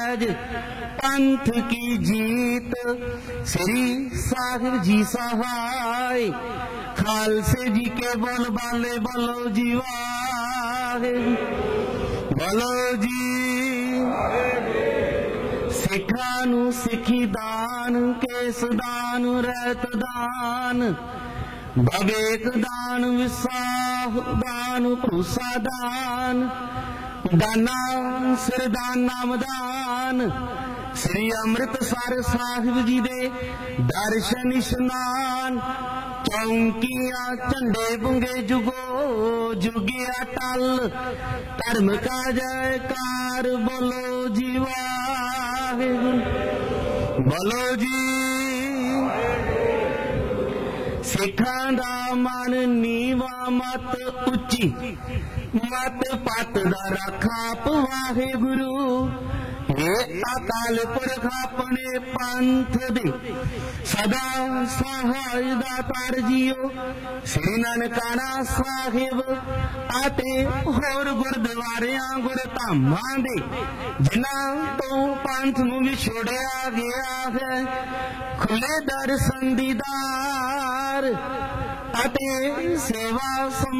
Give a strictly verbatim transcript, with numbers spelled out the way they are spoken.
फैज पंथ की जीत। श्री साहिब जी सहाय खालसे जी के बोल बाले बोलो जी वाहे बोलो जी। सिखां नूं सिखी दान केस दान रैत दान भवेक दान विसाह दान भूसा दान दाना सिर दान नाम दान। श्री अमृतसर साहिब जी दे दर्शन इशनान चौंकियां झंडे बुंगे जुगो जुगिया टल धर्म का जयकार बोलो जी वाहिगुरू बोलो जी। सिखां दा मन नीवा मत उच्ची मत पत दा रखा वाहिगुरू। हे अकाल पुरख अपने पंथ दे सदा सहाय दातार जियो। श्री ननकाना साहिब आते होर गुरद्वारियां गुरधामां दे जिन्हां तो पंथ नूं विछोड़िया गया है खुले दर्शन दीदार अते सेवा